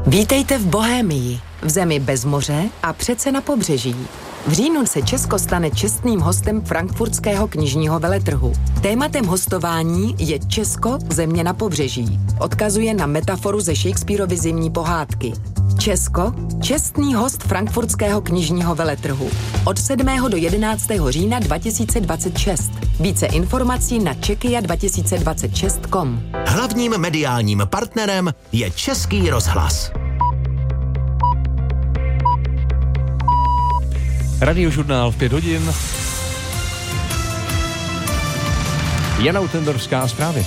Vítejte v Bohémii, v zemi bez moře a přece na pobřeží. V říjnu se Česko stane čestným hostem frankfurtského knižního veletrhu. Tématem hostování je Česko, země na pobřeží. Odkazuje na metaforu ze Shakespearovy zimní pohádky. Česko, čestný host frankfurtského knižního veletrhu. Od 7. do 11. října 2026. Více informací na czekia2026.com. Hlavním mediálním partnerem je Český rozhlas. Radiožurnál v 5 hodin. Jana Utendorská, zprávy.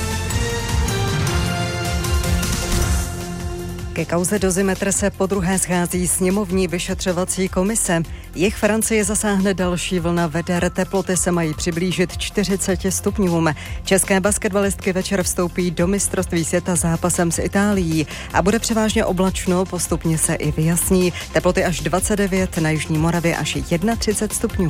Ke kauze Dozimetr se podruhé schází sněmovní vyšetřovací komise. Jich Francie zasáhne další vlna veder, teploty se mají přiblížit 40 stupňům. České basketbalistky večer vstoupí do mistrovství světa zápasem s Itálií a bude převážně oblačno, postupně se i vyjasní. Teploty až 29, na jižní Moravě až 31 stupňů.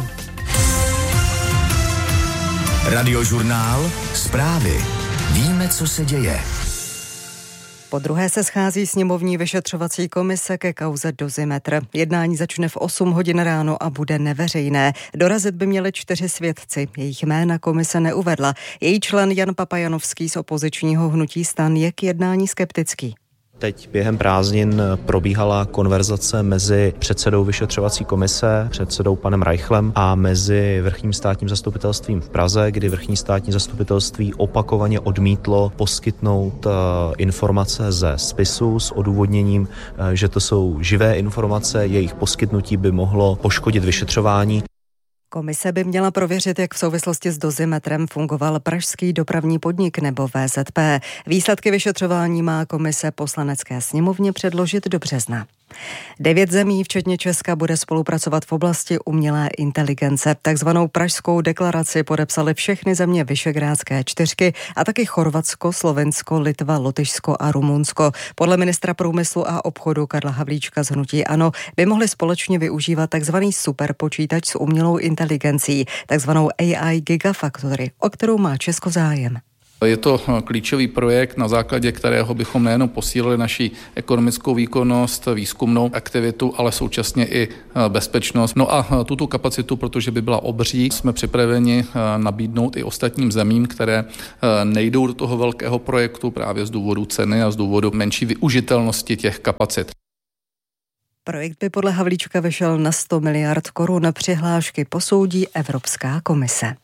Radiožurnál, zprávy. Víme, co se děje. Podruhé se schází sněmovní vyšetřovací komise ke kauze Dozimetr. Jednání začne v 8 hodin ráno a bude neveřejné. Dorazit by měli 4 svědci. Jejich jména komise neuvedla. Její člen Jan Papajanovský z opozičního hnutí STAN je k jednání skeptický. Teď během prázdnin probíhala konverzace mezi předsedou vyšetřovací komise, předsedou panem Reichlem a mezi vrchním státním zastupitelstvím v Praze, kdy vrchní státní zastupitelství opakovaně odmítlo poskytnout informace ze spisu s odůvodněním, že to jsou živé informace, jejich poskytnutí by mohlo poškodit vyšetřování. Komise by měla prověřit, jak v souvislosti s Dozimetrem fungoval pražský dopravní podnik nebo VZP. Výsledky vyšetřování má komise Poslanecké sněmovně předložit do března. 9 zemí, včetně Česka, bude spolupracovat v oblasti umělé inteligence. Takzvanou Pražskou deklaraci podepsaly všechny země Visegrádské čtyřky a taky Chorvatsko, Slovensko, Litva, Lotyšsko a Rumunsko. Podle ministra průmyslu a obchodu Karla Havlíčka z hnutí ANO by mohli společně využívat takzvaný superpočítač s umělou inteligencí, takzvanou AI Gigafactory, o kterou má Česko zájem. Je to klíčový projekt, na základě kterého bychom nejenom posílili naši ekonomickou výkonnost, výzkumnou aktivitu, ale současně i bezpečnost. No a tuto kapacitu, protože by byla obří, jsme připraveni nabídnout i ostatním zemím, které nejdou do toho velkého projektu právě z důvodu ceny a z důvodu menší využitelnosti těch kapacit. Projekt by podle Havlíčka vyšel na 100 miliard korun. Přihlášky posoudí Evropská komise.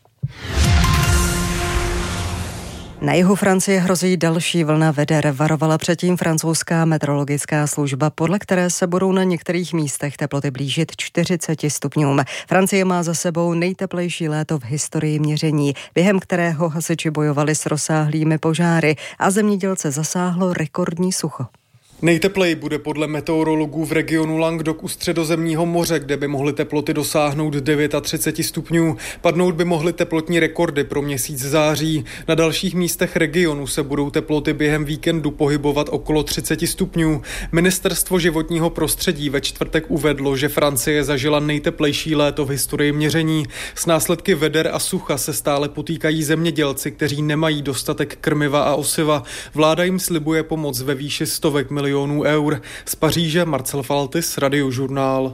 Na jihu Francie hrozí další vlna veder, varovala předtím francouzská meteorologická služba, podle které se budou na některých místech teploty blížit 40 stupňům. Francie má za sebou nejteplejší léto v historii měření, během kterého hasiči bojovali s rozsáhlými požáry a zemědělce zasáhlo rekordní sucho. Nejtepleji bude podle meteorologů v regionu Languedoc u Středozemního moře, kde by mohly teploty dosáhnout 39 stupňů. Padnout by mohly teplotní rekordy pro měsíc září. Na dalších místech regionu se budou teploty během víkendu pohybovat okolo 30 stupňů. Ministerstvo životního prostředí ve čtvrtek uvedlo, že Francie zažila nejteplejší léto v historii měření. S následky veder a sucha se stále potýkají zemědělci, kteří nemají dostatek krmiva a osiva. Vláda jim slibuje pomoc ve výši stovek milionů eur. Z Paříže Marcel Faltis, Radiožurnál.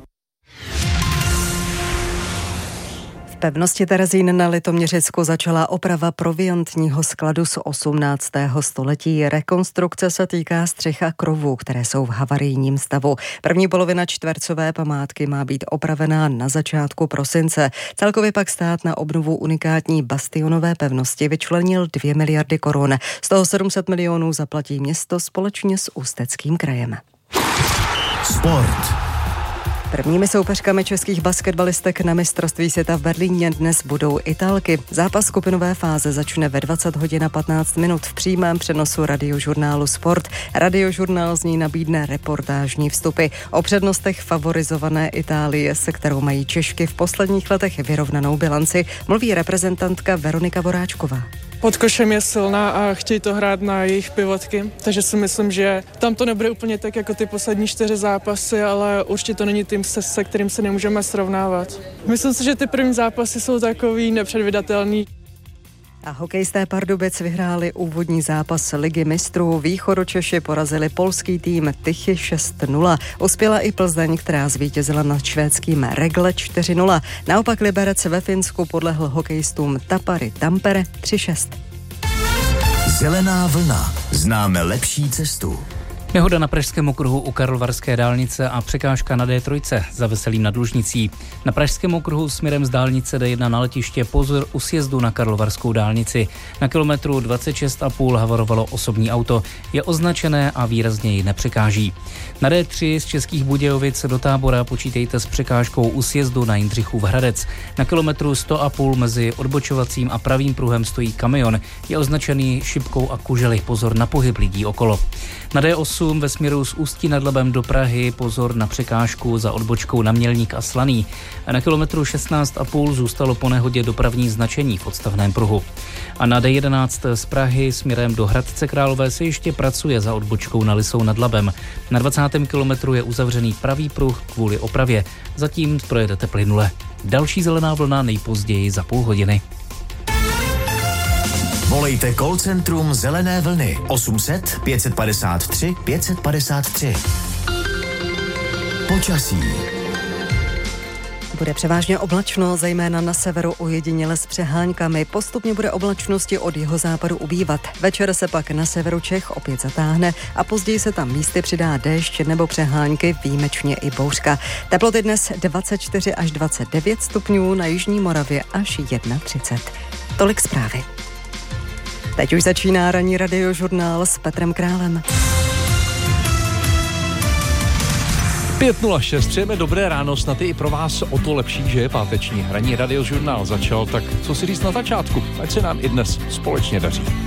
V pevnosti Terezín na Litoměřicku začala oprava proviantního skladu z 18. století. Rekonstrukce se týká střech a krovů, které jsou v havarijním stavu. První polovina čtvercové památky má být opravená na začátku prosince. Celkově pak stát na obnovu unikátní bastionové pevnosti vyčlenil 2 miliardy korun. Z toho 700 milionů zaplatí město společně s Ústeckým krajem. Sport. Prvními soupeřkami českých basketbalistek na mistrovství světa v Berlíně dnes budou Italky. Zápas skupinové fáze začne ve 20 hodin a 15 minut v přímém přenosu Radiožurnálu Sport. Radiožurnál z ní nabídne reportážní vstupy o přednostech favorizované Itálie, se kterou mají Češky v posledních letech vyrovnanou bilanci, mluví reprezentantka Veronika Voráčková. Pod košem je silná a chtějí to hrát na jejich pivotky, takže si myslím, že tam to nebude úplně tak jako ty poslední 4 zápasy, ale určitě to není tým, se kterým se nemůžeme srovnávat. Myslím si, že ty první zápasy jsou takový nepředvídatelný. A hokejisté Pardubic vyhráli úvodní zápas Ligy mistrů. Východočeši porazili polský tým Tychy 6-0. Uspěla i Plzeň, která zvítězila nad švédským Regle 4-0. Naopak Liberec ve Finsku podlehl hokejistům Tapari Tampere 3-6. Zelená vlna. Známe lepší cestu. Nehoda na pražském okruhu u Karlovarské dálnice a překážka na D3 za Veselým nad Lužnicí. Na pražském okruhu směrem z dálnice D1 na letiště pozor u sjezdu na Karlovarskou dálnici. Na kilometru 26,5 havarovalo osobní auto. Je označené a výrazně ji nepřekáží. Na D3 z Českých Budějovic do Tábora počítejte s překážkou u sjezdu na Jindřichův Hradec. Na kilometru 100,5 mezi odbočovacím a pravým pruhem stojí kamion. Je označený šipkou a kužely. Pozor na pohyb lidí okolo. Na D8 ve směru z Ústí nad Labem do Prahy pozor na překážku za odbočkou na Mělník a Slaný. A na kilometru 16,5 zůstalo po nehodě dopravní značení v odstavném pruhu. A na D11 z Prahy směrem do Hradce Králové se ještě pracuje za odbočkou na Lisou nad Labem. Na 20. kilometru je uzavřený pravý pruh kvůli opravě. Zatím projedete plynule. Další zelená vlna nejpozději za půl hodiny. Volejte call centrum Zelené vlny 800 553 553. Počasí. Bude převážně oblačno, zejména na severu ojediněle s přeháňkami. Postupně bude oblačnosti od jihozápadu ubývat. Večer se pak na severu Čech opět zatáhne a později se tam místy přidá déšť nebo přehánky, výjimečně i bouřka. Teploty dnes 24 až 29 stupňů, na jižní Moravě až 31. Tolik zprávy. Teď už začíná ranní radiožurnál s Petrem Králem. 5:06, přejeme dobré ráno, snad je i pro vás o to lepší, že je páteční. Ranní radiožurnál začal, tak co si říct na začátku, ať se nám i dnes společně daří.